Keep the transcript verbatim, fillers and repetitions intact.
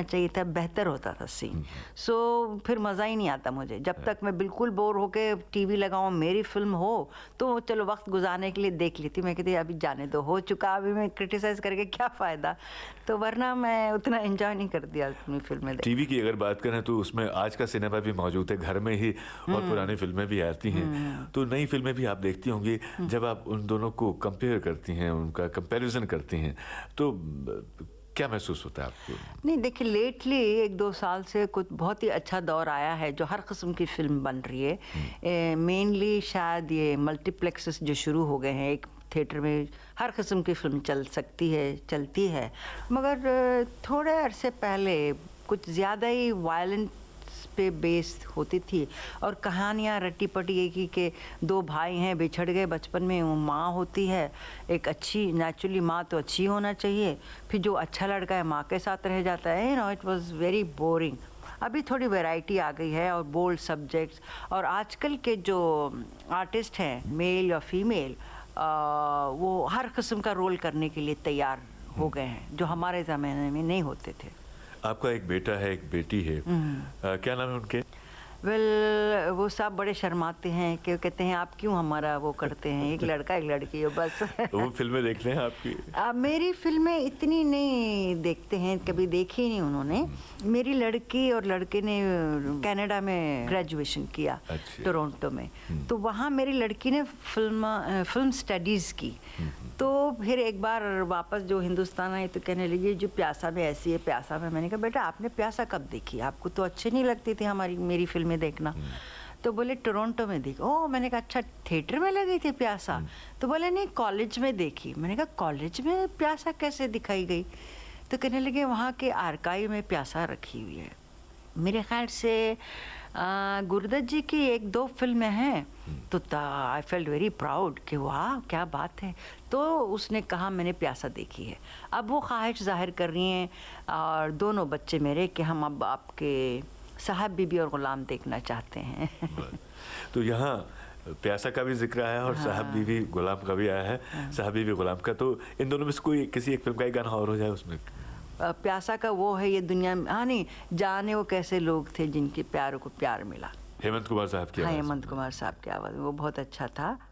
काटना चाहिए था, बेहतर होता था सीन। सो so, फिर मज़ा ही नहीं आता मुझे। जब तक मैं बिल्कुल बोर होके टीवी लगाऊं, मेरी फिल्म हो तो चलो वक्त गुजारने के लिए देख लेती। मैं कहती अभी जाने दो, हो चुका, अभी मैं क्रिटिसाइज करके क्या फ़ायदा। तो वरना मैं उतना एंजॉय नहीं करती अपनी फिल्में। टीवी की अगर बात करें तो उसमें आज का सिनेमा भी मौजूद है घर में ही, और पुरानी फिल्में भी आती हैं, तो नई फिल्में भी आप देखती होंगी। जब आप उन दोनों को कंपेयर करती हैं, उनका कंपैरिजन करती हैं, तो क्या महसूस होता है आपको? नहीं देखिए, लेटली एक दो साल से कुछ बहुत ही अच्छा दौर आया है जो हर किस्म की फिल्म बन रही है। मेनली शायद ये मल्टीप्लेक्सेस जो शुरू हो गए हैं, एक थिएटर में हर किस्म की फिल्म चल सकती है, चलती है। मगर थोड़े अरसे पहले कुछ ज़्यादा ही वायलेंस पे बेस्ड होती थी, और कहानियाँ रट्टी पटी एक ही के दो भाई हैं, बिछड़ गए बचपन में, वो माँ होती है एक अच्छी, नेचुरली माँ तो अच्छी होना चाहिए, फिर जो अच्छा लड़का है माँ के साथ रह जाता है। You know, it was very boring. अभी थोड़ी वैरायटी आ गई है और बोल्ड सब्जेक्ट्स, और आजकल के जो आर्टिस्ट हैं, मेल या फीमेल, वो हर किस्म का रोल करने के लिए तैयार हो गए हैं, जो हमारे ज़माने में नहीं होते थे। आपका एक बेटा है, एक बेटी है, आ, क्या नाम है उनके? वेल well, वो सब बड़े शर्माते हैं कि कहते हैं आप क्यों हमारा वो करते हैं, एक लड़का एक लड़की है बस। वो फिल्में देखते हैं आपकी? आ, मेरी फिल्में इतनी नहीं देखते हैं, कभी देखी नहीं उन्होंने। मेरी लड़की और लड़के ने कनाडा में ग्रेजुएशन किया, टोरंटो में, तो वहाँ मेरी लड़की ने फिल्म फिल्म स्टडीज़ की। तो फिर एक बार वापस जो हिंदुस्तान आई तो कहने लगी जो प्यासा में ऐसी है, प्यासा में। मैंने कहा बेटा आपने प्यासा कब देखी, आपको तो अच्छी नहीं लगती थी हमारी मेरी फिल्में देखना। तो बोले टोरंटो में देखी। ओह, मैंने कहा अच्छा थिएटर में लगी थी प्यासा? तो बोले नहीं कॉलेज में देखी। मैंने कहा कॉलेज में प्यासा कैसे दिखाई गई? तो कहने लगे वहाँ के आर्काइव में प्यासा रखी हुई है। मेरे ख्याल से गुरुदत्त जी की एक दो फिल्में हैं, तो आई फेल्ट वेरी प्राउड कि वाह क्या बात है। तो उसने कहा मैंने प्यासा देखी है। अब वो ख्वाहिश जाहिर कर रही हैं, और दोनों बच्चे मेरे, कि हम अब आपके साहब बीबी और गुलाम देखना चाहते हैं। तो यहाँ प्यासा का भी जिक्र आया और हाँ। साहब बीबी गुलाम का भी आया है। हाँ। साहब बीबी गुलाम का, तो इन दोनों में से कोई किसी एक फिल्म का ही गाना और हो जाए उसमें? प्यासा का वो है ये दुनिया में, हाँ नहीं, जाने वो कैसे लोग थे जिनके प्यारों को प्यार मिला। हेमंत कुमार साहब की आवाज़। हाँ, हेमंत कुमार साहब की आवाज़, वो बहुत अच्छा था।